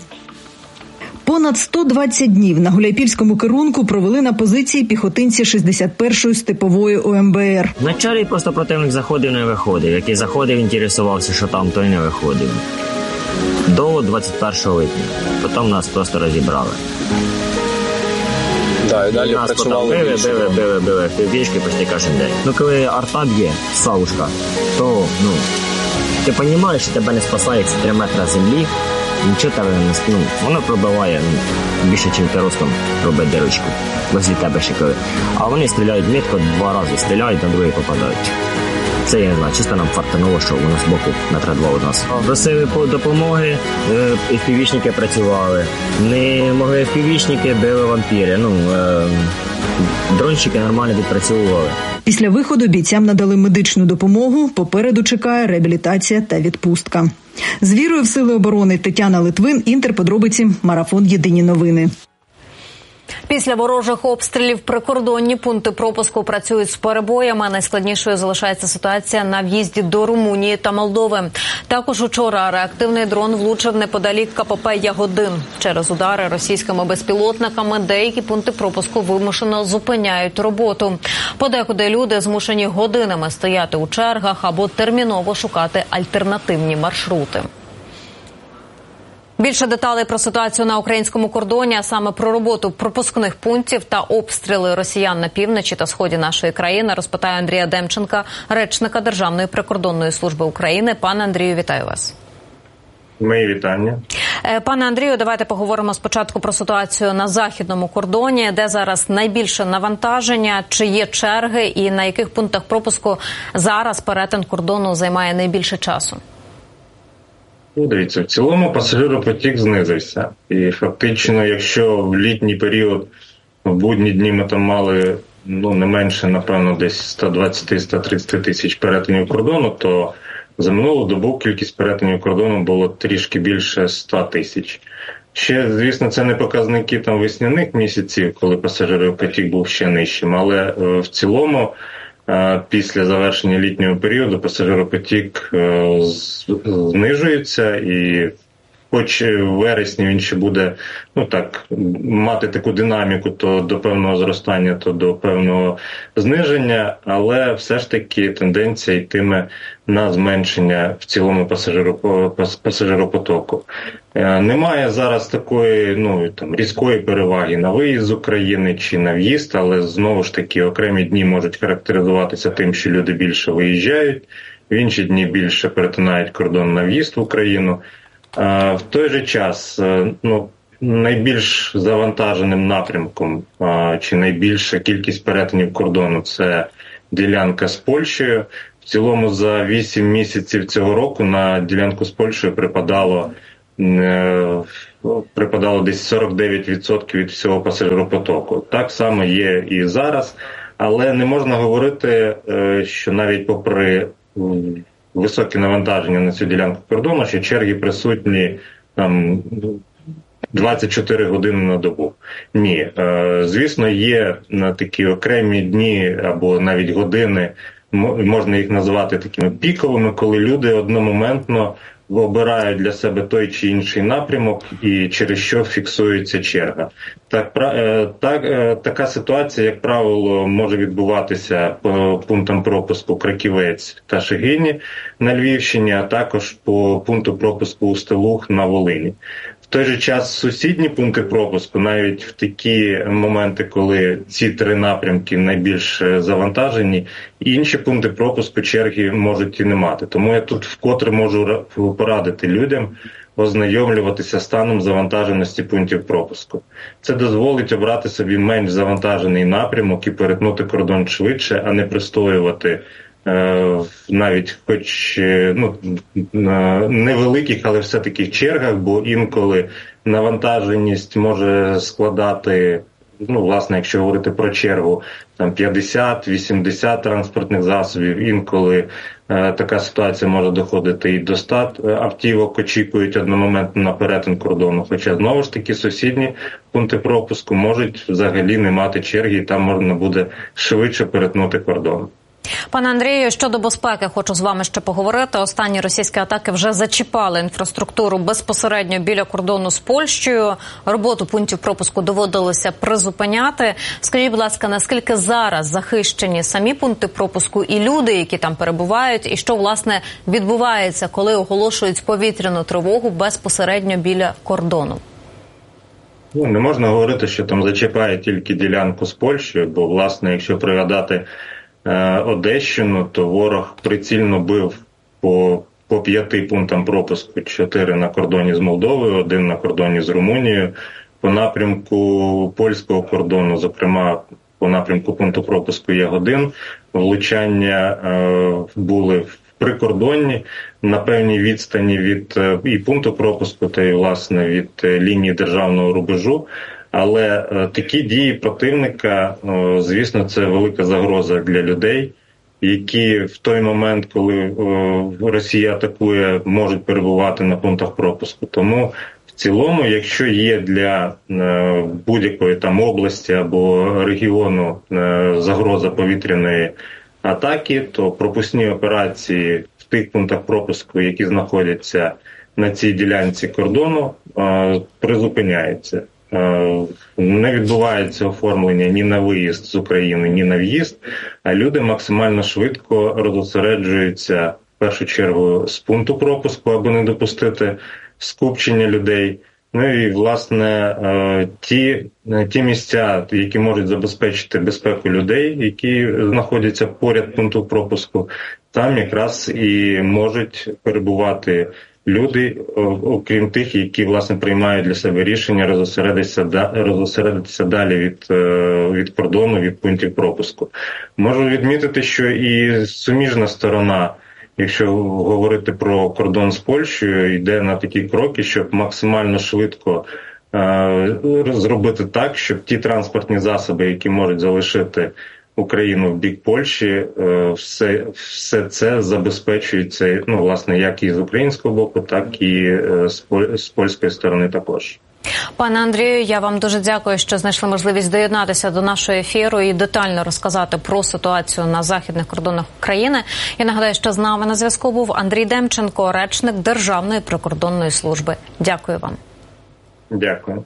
Понад 120 днів на Гуляйпільському керунку провели на позиції піхотинці 61-ї степової ОМБР. Вначалі просто противник заходив, не виходив. Який заходив, інтересувався, що там, той не виходив. До 21 липня. Потім нас просто розібрали. Да, і далі нас працювали. Били півішки почти кожен день. Ну, коли арта б'є, савушка, то, ти розумієш, що тебе не спасає 3 метри землі, нічого тебе не спину. Воно пробиває більше, ніж ти ростом робить дирочку. Возле тебе ще коли. А вони стріляють мітко 2 рази, стріляють, на другий попадають. Це я не знаю, чисто нам фартануло, що у нас боку метра 2 у нас. Просили допомоги, FPV-шники працювали. Не могли FPV-шники, били вампіри. Дронщики нормально відпрацьовували. Після виходу бійцям надали медичну допомогу, попереду чекає реабілітація та відпустка. З вірою в сили оборони Тетяна Литвин, Інтерподробиці, Марафон Єдині новини. Після ворожих обстрілів прикордонні пункти пропуску працюють з перебоями. Найскладнішою залишається ситуація на в'їзді до Румунії та Молдови. Також учора реактивний дрон влучив неподалік КПП «Ягодин». Через удари російськими безпілотниками деякі пункти пропуску вимушено зупиняють роботу. Подекуди люди змушені годинами стояти у чергах або терміново шукати альтернативні маршрути. Більше деталей про ситуацію на українському кордоні, а саме про роботу пропускних пунктів та обстріли росіян на півночі та сході нашої країни, розпитає Андрія Демченка, речника Державної прикордонної служби України. Пане Андрію, вітаю вас. Мої вітання. Пане Андрію, давайте поговоримо спочатку про ситуацію на західному кордоні, де зараз найбільше навантаження, чи є черги і на яких пунктах пропуску зараз перетин кордону займає найбільше часу? Дивіться, в цілому пасажиропотік знизився. І фактично, якщо в літній період, в будні дні ми там мали не менше, напевно, десь 120-130 тисяч перетинів кордону, то за минулу добу кількість перетинів кордону було трішки більше 100 тисяч. Ще, звісно, це не показники там весняних місяців, коли пасажиропотік був ще нижчим, але в цілому після завершення літнього періоду пасажиропотік знижується і хоч в вересні він ще буде, мати таку динаміку, то до певного зростання, то до певного зниження, але все ж таки тенденція йтиме на зменшення в цілому пасажиропотоку. Немає зараз такої різкої переваги на виїзд з України чи на в'їзд, але знову ж таки окремі дні можуть характеризуватися тим, що люди більше виїжджають, в інші дні більше перетинають кордон на в'їзд в Україну. В той же час найбільш завантаженим напрямком чи найбільша кількість перетинів кордону – це ділянка з Польщею. В цілому за 8 місяців цього року на ділянку з Польщею припадало десь 49% від всього пасажиропотоку. Так само є і зараз, але не можна говорити, що навіть попри високе навантаження на цю ділянку кордону, що черги присутні 24 години на добу. Ні. Звісно, є на такі окремі дні або навіть години, можна їх назвати такими піковими, коли люди одномоментно обирають для себе той чи інший напрямок і через що фіксується черга. Така ситуація, як правило, може відбуватися по пунктам пропуску Краківець та Шегині на Львівщині, а також по пункту пропуску Устилуг на Волині. В той же час сусідні пункти пропуску, навіть в такі моменти, коли ці три напрямки найбільш завантажені, інші пункти пропуску черги можуть і не мати. Тому я тут вкотре можу порадити людям ознайомлюватися станом завантаженості пунктів пропуску. Це дозволить обрати собі менш завантажений напрямок і перетнути кордон швидше, а не пристоювати навіть хоч невеликих, але все-таки чергах, бо інколи навантаженість може складати, власне, якщо говорити про чергу, 50-80 транспортних засобів, інколи така ситуація може доходити і до 100 автівок очікують одномоментно на перетин кордону, хоча знову ж таки сусідні пункти пропуску можуть взагалі не мати черги, і там можна буде швидше перетнути кордон. Пане Андрію, щодо безпеки хочу з вами ще поговорити. Останні російські атаки вже зачіпали інфраструктуру безпосередньо біля кордону з Польщею. Роботу пунктів пропуску доводилося призупиняти. Скажіть, будь ласка, наскільки зараз захищені самі пункти пропуску і люди, які там перебувають, і що, власне, відбувається, коли оголошують повітряну тривогу безпосередньо біля кордону? Не можна говорити, що там зачіпає тільки ділянку з Польщею, бо, власне, якщо пригадати Одещину, то ворог прицільно бив по 5 пунктам пропуску, 4 на кордоні з Молдовою, 1 на кордоні з Румунією. По напрямку польського кордону, зокрема по напрямку пункту пропуску Ягодин, влучання були в прикордонні на певній відстані від і пункту пропуску, та й, власне, від лінії державного рубежу. Але такі дії противника, звісно, це велика загроза для людей, які в той момент, коли Росія атакує, можуть перебувати на пунктах пропуску. Тому в цілому, якщо є для будь-якої там області або регіону загроза повітряної атаки, то пропускні операції в тих пунктах пропуску, які знаходяться на цій ділянці кордону, призупиняються. Не відбувається оформлення ні на виїзд з України, ні на в'їзд, а люди максимально швидко розосереджуються в першу чергу з пункту пропуску, аби не допустити скупчення людей. І, власне, ті місця, які можуть забезпечити безпеку людей, які знаходяться поряд пункту пропуску, там якраз і можуть перебувати люди, окрім тих, які, власне, приймають для себе рішення розосередитися далі від кордону, від пунктів пропуску. Можу відмітити, що і суміжна сторона, якщо говорити про кордон з Польщею, йде на такі кроки, щоб максимально швидко зробити так, щоб ті транспортні засоби, які можуть залишити Україну в бік Польщі, все це забезпечується, власне, як і з українського боку, так і з польської сторони також. Пане Андрію, я вам дуже дякую, що знайшли можливість доєднатися до нашого ефіру і детально розказати про ситуацію на західних кордонах України. Я нагадаю, що з нами на зв'язку був Андрій Демченко, речник Державної прикордонної служби. Дякую вам. Дякую.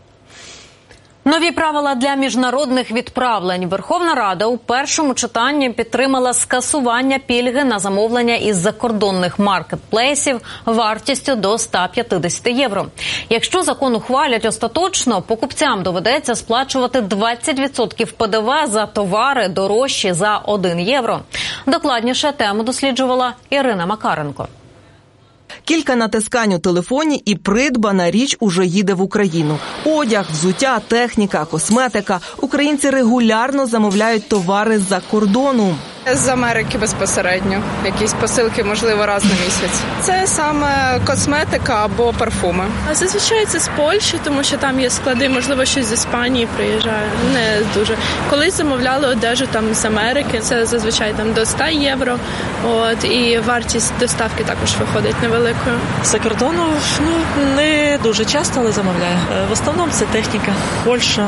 Нові правила для міжнародних відправлень. Верховна Рада у першому читанні підтримала скасування пільги на замовлення із закордонних маркетплейсів вартістю до 150 євро. Якщо закон ухвалять остаточно, покупцям доведеться сплачувати 20% ПДВ за товари дорожчі за 1 євро. Докладніше тему досліджувала Ірина Макаренко. Кілька натискань у телефоні і придбана річ уже їде в Україну. Одяг, взуття, техніка, косметика. Українці регулярно замовляють товари з-за кордону. З Америки безпосередньо. Якісь посилки, можливо, раз на місяць. Це саме косметика або парфуми. Зазвичай це з Польщі, тому що там є склади, можливо, щось з Іспанії приїжджає. Не дуже. Колись замовляли одежу там з Америки, це зазвичай там до 100 євро. І вартість доставки також виходить невеликою. За кордону не дуже часто, але замовляю. В основному це техніка, Польща.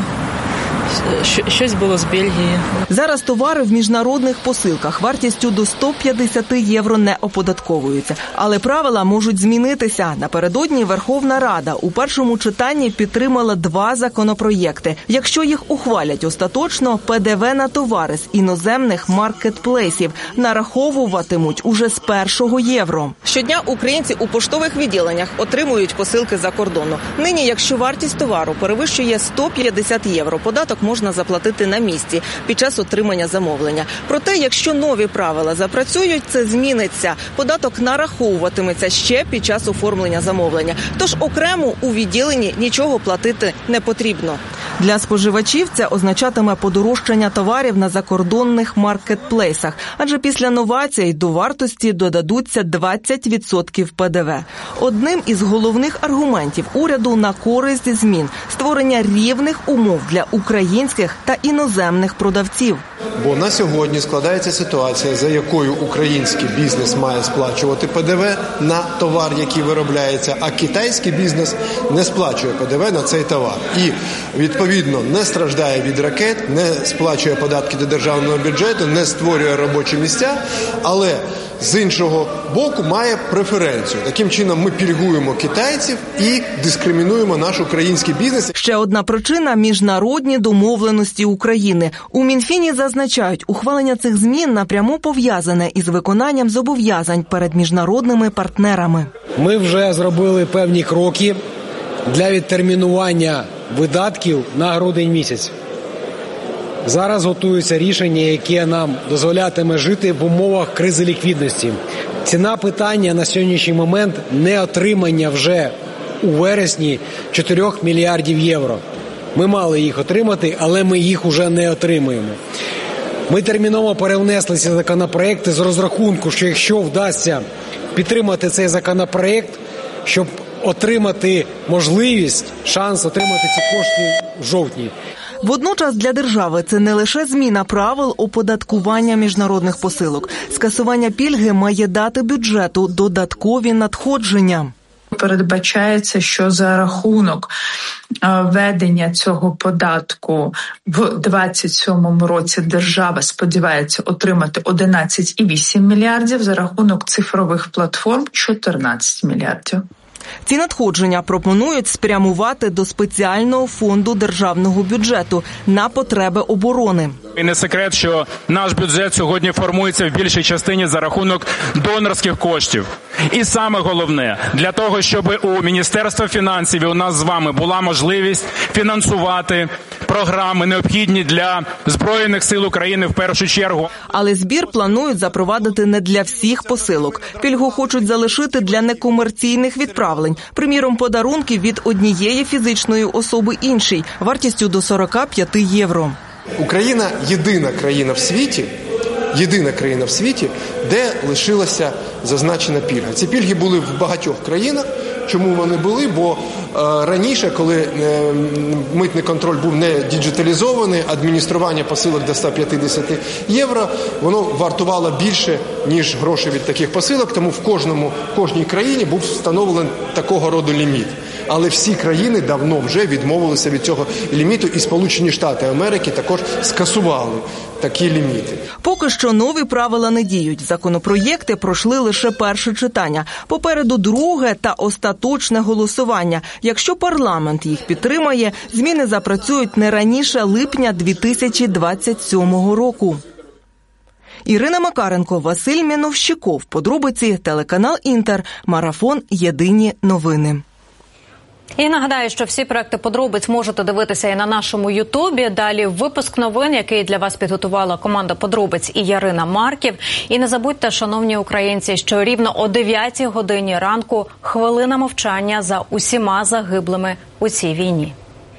Щось було з Бельгії. Зараз товари в міжнародних посилках вартістю до 150 євро не оподатковуються. Але правила можуть змінитися. Напередодні Верховна Рада у першому читанні підтримала 2 законопроєкти. Якщо їх ухвалять остаточно, ПДВ на товари з іноземних маркетплейсів нараховуватимуть уже з 1 євро. Щодня українці у поштових відділеннях отримують посилки за кордону. Нині, якщо вартість товару перевищує 150 євро, податок можна заплатити на місці під час отримання замовлення. Проте, якщо нові правила запрацюють, це зміниться. Податок нараховуватиметься ще під час оформлення замовлення. Тож окремо у відділенні нічого платити не потрібно. Для споживачів це означатиме подорожчання товарів на закордонних маркетплейсах, адже після новацій до вартості додадуться 20% ПДВ. Одним із головних аргументів уряду на користь змін – створення рівних умов для українських та іноземних продавців. Бо на сьогодні складається ситуація, за якою український бізнес має сплачувати ПДВ на товар, який виробляється, а китайський бізнес не сплачує ПДВ на цей товар. І, відповідно, не страждає від ракет, не сплачує податки до державного бюджету, не створює робочі місця, але з іншого боку має преференцію. Таким чином ми пільгуємо китайців і дискримінуємо наш український бізнес. Ще одна причина – міжнародні домовленості України. У Мінфіні зазначають, ухвалення цих змін напряму пов'язане із виконанням зобов'язань перед міжнародними партнерами. Ми вже зробили певні кроки для відтермінування видатків на грудень місяць. Зараз готується рішення, яке нам дозволятиме жити в умовах кризи ліквідності. Ціна питання на сьогоднішній момент – не отримання вже у вересні 4 мільярдів євро. Ми мали їх отримати, але ми їх уже не отримуємо. Ми терміново перевнесли ці законопроекти з розрахунку, що якщо вдасться підтримати цей законопроект, щоб отримати можливість, шанс отримати ці кошти в жовтні. Водночас для держави це не лише зміна правил оподаткування міжнародних посилок. Скасування пільги має дати бюджету додаткові надходження. Передбачається, що за рахунок введення цього податку в 2027 році держава сподівається отримати 11,8 мільярдів, за рахунок цифрових платформ – 14 мільярдів. Ці надходження пропонують спрямувати до спеціального фонду державного бюджету на потреби оборони. І не секрет, що наш бюджет сьогодні формується в більшій частині за рахунок донорських коштів. І саме головне, для того, щоб у Міністерства фінансів і у нас з вами була можливість фінансувати програми, необхідні для Збройних сил України в першу чергу. Але збір планують запровадити не для всіх посилок. Пільгу хочуть залишити для некомерційних відправлень. Приміром, подарунки від однієї фізичної особи іншій, вартістю до 45 євро. Україна – єдина країна в світі, де лишилася зазначена пільга. Ці пільги були в багатьох країнах. Чому вони були? Бо раніше, коли митний контроль був не діджиталізований, адміністрування посилок до 150 євро, воно вартувало більше, ніж гроші від таких посилок, тому в кожній країні був встановлений такого роду ліміт. Але всі країни давно вже відмовилися від цього ліміту, і Сполучені Штати Америки також скасували такі ліміти. Поки що нові правила не діють. Законопроєкти пройшли лише перше читання. Попереду друге та остаточне голосування. Якщо парламент їх підтримає, зміни запрацюють не раніше липня 2027 року. Ірина Макаренко, Василь Міновщиков. Подробиці, телеканал «Інтер», марафон «Єдині новини». І нагадаю, що всі проекти «Подробиць» можете дивитися і на нашому Ютубі. Далі випуск новин, який для вас підготувала команда «Подробиць» і Ярина Марків. І не забудьте, шановні українці, що рівно о 9 годині ранку хвилина мовчання за усіма загиблими у цій війні.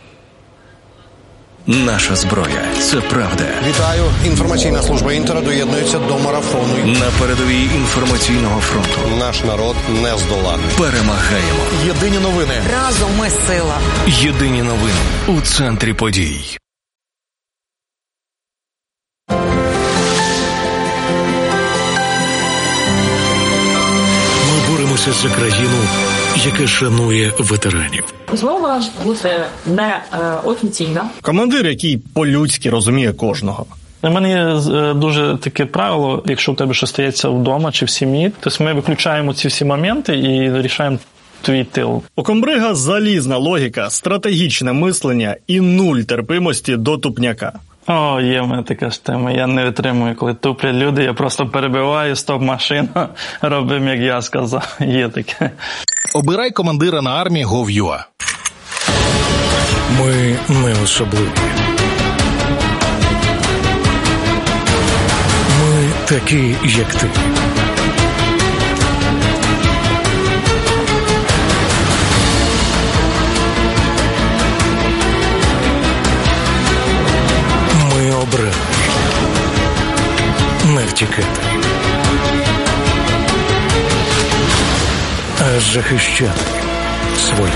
Наша зброя – це правда. Вітаю. Інформаційна служба «Інтера» доєднується до марафону. На передовій інформаційного фронту. Наш народ не здоланий. Перемагаємо. Єдині новини. Разом ми сила. Єдині новини у центрі подій. Ми боремося за країну, яка шанує ветеранів. Змова бути не офіційна. Командир, який по-людськи розуміє кожного. У мене є дуже таке правило, якщо в тебе щось стається вдома чи в сім'ї, то ми виключаємо ці всі моменти і вирішаємо твій тил. У комбрига залізна логіка, стратегічне мислення і нуль терпимості до тупняка. О, є в мене така ж тема. Я не витримую, коли туплять люди, я просто перебиваю, стоп-машину, робимо, як я сказав. Є таке. Обирай командира на армії Gov.ua. Ми не особливі. Ми такі, як ти. Ми обрали не втікати, а захищати своє.